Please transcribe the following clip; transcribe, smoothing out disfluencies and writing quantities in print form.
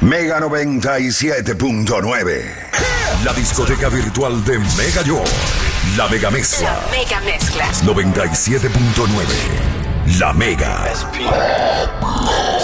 Mega 97.9. La discoteca virtual de Mega York. La Mega Mezcla. La Mega Mezcla. 97.9. La Mega.